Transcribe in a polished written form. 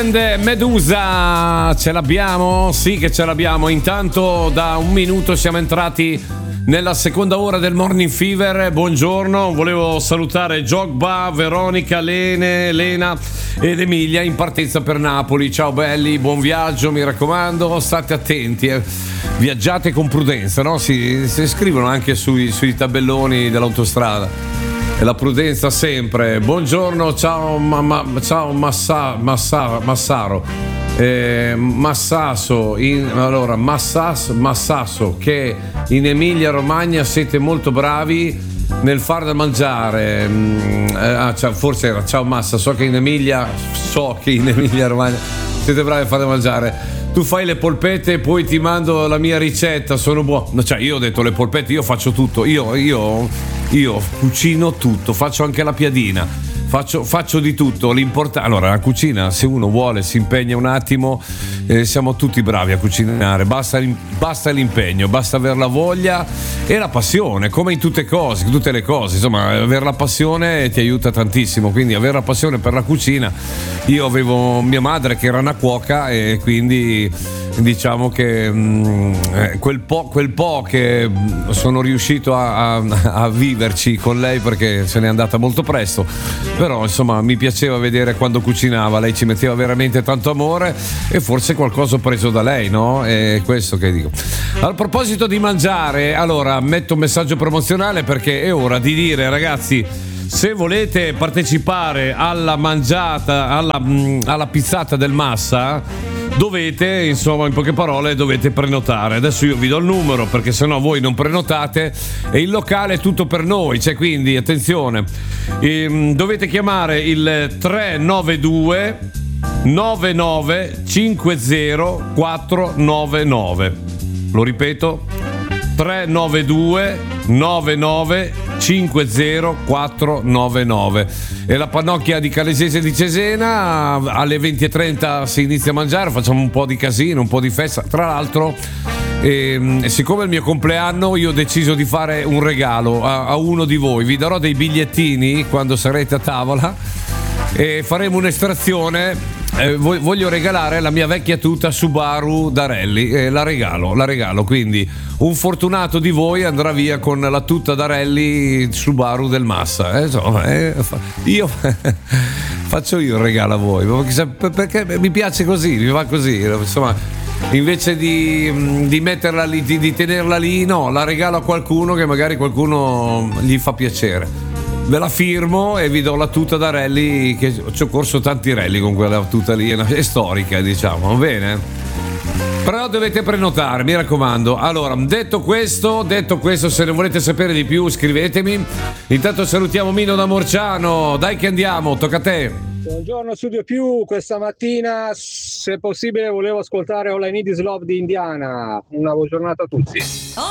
Band Medusa, ce l'abbiamo? Sì che ce l'abbiamo. Intanto da un minuto siamo entrati nella seconda ora del Morning Fever. Buongiorno, volevo salutare Giogba, Veronica, Lena ed Emilia in partenza per Napoli. Ciao belli, buon viaggio, mi raccomando, state attenti, viaggiate con prudenza, no? Si scrivono anche sui tabelloni dell'autostrada. E la prudenza sempre. Buongiorno, ciao ciao Massaro. Massasso, che in Emilia Romagna siete molto bravi nel far da mangiare. Forse era ciao Massa, so che in Emilia Romagna siete bravi a fare da mangiare. Tu fai le polpette e poi ti mando la mia ricetta, sono buono. Cioè, io ho detto le polpette, io faccio tutto. Io cucino tutto, faccio anche la piadina, faccio di tutto. Allora, la cucina, se uno vuole, si impegna un attimo, siamo tutti bravi a cucinare, basta l'impegno, basta avere la voglia e la passione, come in tutte le cose, insomma, avere la passione ti aiuta tantissimo, quindi avere la passione per la cucina. Io avevo mia madre che era una cuoca e quindi diciamo che quel po' che sono riuscito a viverci con lei, perché se n'è andata molto presto, però insomma mi piaceva vedere quando cucinava, lei ci metteva veramente tanto amore e forse qualcosa ho preso da lei, no? È questo che dico. A proposito di mangiare, allora metto un messaggio promozionale perché è ora di dire, ragazzi, se volete partecipare alla mangiata, alla pizzata del Massa, dovete, insomma, in poche parole, dovete prenotare. Adesso io vi do il numero perché sennò voi non prenotate e il locale è tutto per noi, cioè, quindi attenzione, dovete chiamare il 392 9950 499. Lo ripeto, 392 9950 499. E la pannocchia di Calesese di Cesena alle 20:30 si inizia a mangiare, facciamo un po' di casino, un po' di festa. Tra l'altro, siccome è il mio compleanno, io ho deciso di fare un regalo a uno di voi. Vi darò dei bigliettini quando sarete a tavola e faremo un'estrazione. Voglio regalare la mia vecchia tuta Subaru Darelli, la regalo, quindi un fortunato di voi andrà via con la tuta Darelli Subaru del Massa, insomma, io faccio io il regalo a voi perché mi piace così, mi va così, insomma, invece di metterla lì, di tenerla lì, no, la regalo a qualcuno che magari qualcuno gli fa piacere. Ve la firmo e vi do la tuta da rally, che ci ho corso tanti rally con quella tuta lì, è storica, diciamo, va bene? Però dovete prenotare, mi raccomando. Allora, detto questo, se ne volete sapere di più scrivetemi. Intanto salutiamo Mino da Morciano, dai che andiamo, tocca a te. Buongiorno Studio Più, questa mattina se possibile volevo ascoltare All I Need Is Love di Indiana. Una buona giornata a tutti.